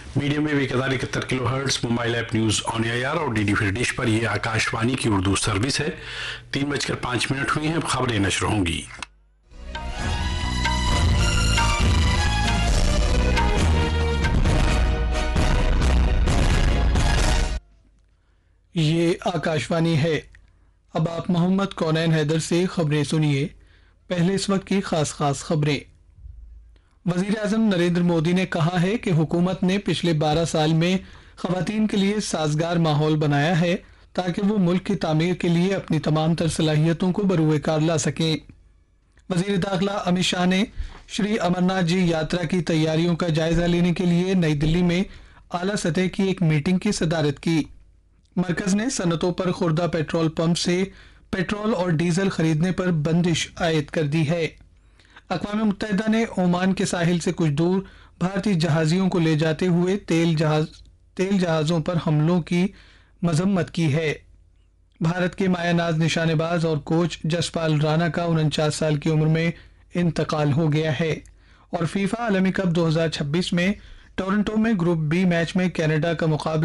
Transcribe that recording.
Medium view 1071 kilo hertz, mobile app news on year اور D D پھر dish پر یہ آکاشوانی کی اردو سروس ہے۔ 3:05 ہوئی ہیں، خبریں نشر ہوں گی۔ یہ آکاشوانی ہے۔ اب آپ محمد کونین حیدر سے خبریں سنیے۔ پہلے اس وقت کی خاص خبریں۔ وزیر اعظم نریندر مودی نے کہا ہے کہ حکومت نے پچھلے 12 سال میں خواتین کے لیے سازگار ماحول بنایا ہے تاکہ وہ ملک کی تعمیر کے لیے اپنی تمام تر صلاحیتوں کو بروئے کار لا سکیں۔ وزیر داخلہ امت شاہ نے شری امرناتھ جی یاترا کی تیاریوں کا جائزہ لینے کے لیے نئی دلی میں اعلیٰ سطح کی ایک میٹنگ کی صدارت کی۔ مرکز نے صنعتوں پر خوردہ پیٹرول پمپ سے پیٹرول اور ڈیزل خریدنے پر بندش عائد کر دی ہے۔ اقوام متحدہ نے عمان کے ساحل سے کچھ دور بھارتی جہازیوں کو لے جاتے ہوئے تیل جہازوں پر حملوں کی مذمت کی ہے۔ بھارت کے مایہ ناز نشانے باز اور کوچ جسپال رانا کا 49 سال کی عمر میں انتقال ہو گیا ہے۔ اور فیفا عالمی کپ 2026 میں ٹورنٹو میں گروپ بی میچ میں کینیڈا کا مقابلہ